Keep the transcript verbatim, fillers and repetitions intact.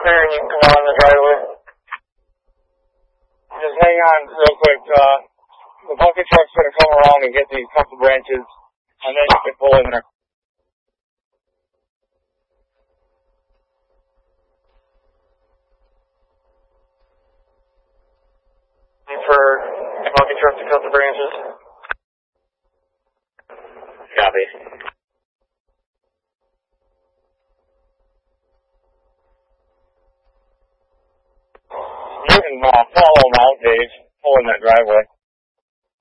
clear and you can come out in the driveway. Just hang on real quick. Uh, the bucket truck's going to come around and get these couple branches, and then you can pull in there. For the bucket truck to cut the branches. Copy. You can uh, follow them out, Dave. Pull in that driveway.